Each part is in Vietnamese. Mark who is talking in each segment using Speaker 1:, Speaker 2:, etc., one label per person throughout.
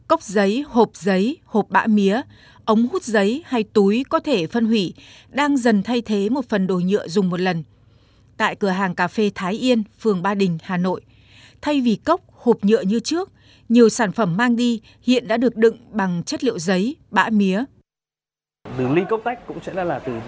Speaker 1: Cốc giấy, hộp bã mía, ống hút giấy hay túi có thể phân hủy đang dần thay thế một phần đồ nhựa dùng một lần. Tại cửa hàng cà phê Thái Yên, phường Ba Đình, Hà Nội, thay vì cốc, hộp nhựa như trước, nhiều sản phẩm mang đi hiện đã được đựng bằng chất liệu giấy, bã mía.
Speaker 2: Từ ly cốc tách cũng sẽ là từ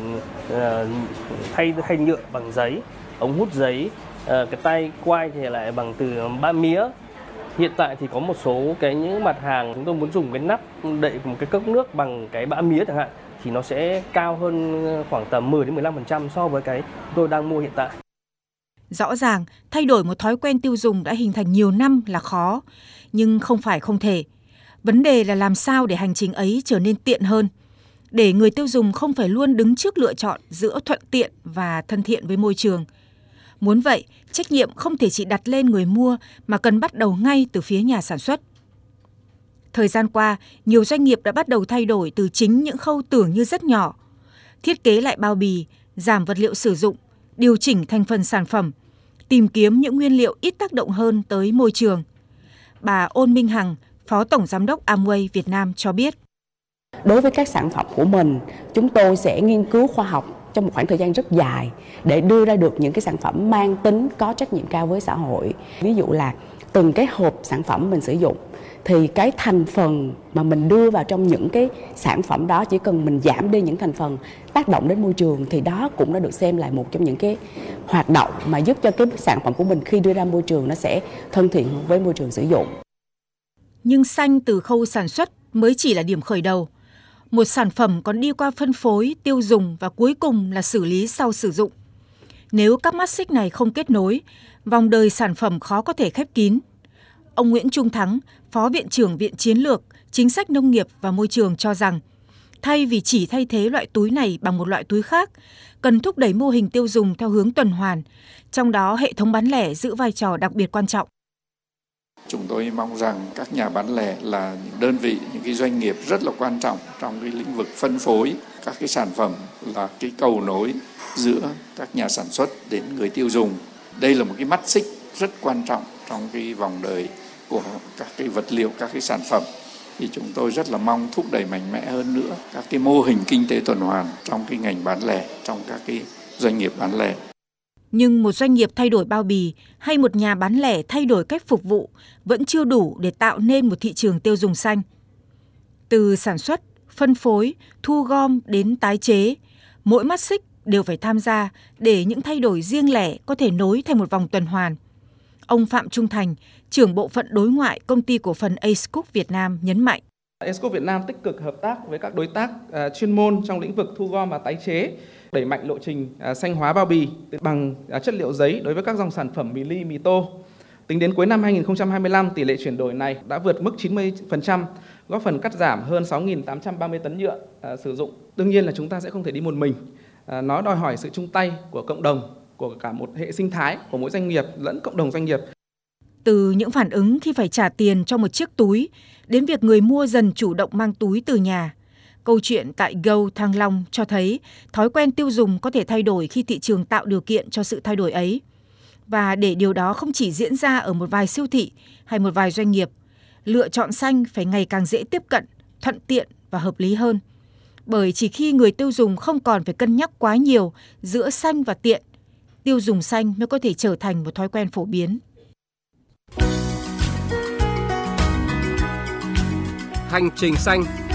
Speaker 2: thay nhựa bằng giấy, ống hút giấy, cái tay quai thì lại bằng từ bã mía. Hiện tại thì có một số những mặt hàng chúng tôi muốn dùng cái nắp đậy một cái cốc nước bằng cái bã mía chẳng hạn thì nó sẽ cao hơn khoảng tầm 10-15% so với cái tôi đang mua hiện tại.
Speaker 1: Rõ ràng, thay đổi một thói quen tiêu dùng đã hình thành nhiều năm là khó, nhưng không phải không thể. Vấn đề là làm sao để hành trình ấy trở nên tiện hơn, để người tiêu dùng không phải luôn đứng trước lựa chọn giữa thuận tiện và thân thiện với môi trường. Muốn vậy, trách nhiệm không thể chỉ đặt lên người mua mà cần bắt đầu ngay từ phía nhà sản xuất. Thời gian qua, nhiều doanh nghiệp đã bắt đầu thay đổi từ chính những khâu tưởng như rất nhỏ. Thiết kế lại bao bì, giảm vật liệu sử dụng, điều chỉnh thành phần sản phẩm, tìm kiếm những nguyên liệu ít tác động hơn tới môi trường. Bà Ôn Minh Hằng, Phó Tổng Giám đốc Amway Việt Nam cho biết.
Speaker 3: Đối với các sản phẩm của mình, chúng tôi sẽ nghiên cứu khoa học trong một khoảng thời gian rất dài để đưa ra được những cái sản phẩm mang tính có trách nhiệm cao với xã hội. Ví dụ là từng cái hộp sản phẩm mình sử dụng thì cái thành phần mà mình đưa vào trong những cái sản phẩm đó, chỉ cần mình giảm đi những thành phần tác động đến môi trường thì đó cũng đã được xem là một trong những cái hoạt động mà giúp cho cái sản phẩm của mình khi đưa ra môi trường nó sẽ thân thiện với môi trường sử dụng.
Speaker 1: Nhưng xanh từ khâu sản xuất mới chỉ là điểm khởi đầu. Một sản phẩm còn đi qua phân phối, tiêu dùng và cuối cùng là xử lý sau sử dụng. Nếu các mắt xích này không kết nối, vòng đời sản phẩm khó có thể khép kín. Ông Nguyễn Trung Thắng, Phó Viện trưởng Viện Chiến lược, Chính sách Nông nghiệp và Môi trường cho rằng, thay vì chỉ thay thế loại túi này bằng một loại túi khác, cần thúc đẩy mô hình tiêu dùng theo hướng tuần hoàn, trong đó hệ thống bán lẻ giữ vai trò đặc biệt quan trọng.
Speaker 4: Chúng tôi mong rằng các nhà bán lẻ là những đơn vị, những cái doanh nghiệp rất là quan trọng trong cái lĩnh vực phân phối các cái sản phẩm, là cái cầu nối giữa các nhà sản xuất đến người tiêu dùng. Đây là một cái mắt xích rất quan trọng trong cái vòng đời của các cái vật liệu, các cái sản phẩm. Thì chúng tôi rất là mong thúc đẩy mạnh mẽ hơn nữa các cái mô hình kinh tế tuần hoàn trong cái ngành bán lẻ, trong các cái doanh nghiệp bán lẻ.
Speaker 1: Nhưng một doanh nghiệp thay đổi bao bì hay một nhà bán lẻ thay đổi cách phục vụ vẫn chưa đủ để tạo nên một thị trường tiêu dùng xanh. Từ sản xuất, phân phối, thu gom đến tái chế, mỗi mắt xích đều phải tham gia để những thay đổi riêng lẻ có thể nối thành một vòng tuần hoàn. Ông Phạm Trung Thành, trưởng bộ phận đối ngoại công ty cổ phần Ace Cook Việt Nam nhấn mạnh.
Speaker 5: Ace Cook Việt Nam tích cực hợp tác với các đối tác chuyên môn trong lĩnh vực thu gom và tái chế, đẩy mạnh lộ trình xanh hóa bao bì bằng chất liệu giấy đối với các dòng sản phẩm mì ly, mì tô. Tính đến cuối năm 2025, tỷ lệ chuyển đổi này đã vượt mức 90%, góp phần cắt giảm hơn 6.830 tấn nhựa sử dụng. Đương nhiên là chúng ta sẽ không thể đi một mình. Nó đòi hỏi sự chung tay của cộng đồng, của cả một hệ sinh thái, của mỗi doanh nghiệp lẫn cộng đồng doanh nghiệp.
Speaker 1: Từ những phản ứng khi phải trả tiền cho một chiếc túi, đến việc người mua dần chủ động mang túi từ nhà. Câu chuyện tại Go Thăng Long cho thấy thói quen tiêu dùng có thể thay đổi khi thị trường tạo điều kiện cho sự thay đổi ấy. Và để điều đó không chỉ diễn ra ở một vài siêu thị hay một vài doanh nghiệp, lựa chọn xanh phải ngày càng dễ tiếp cận, thuận tiện và hợp lý hơn. Bởi chỉ khi người tiêu dùng không còn phải cân nhắc quá nhiều giữa xanh và tiện, tiêu dùng xanh mới có thể trở thành một thói quen phổ biến.
Speaker 6: Hành trình xanh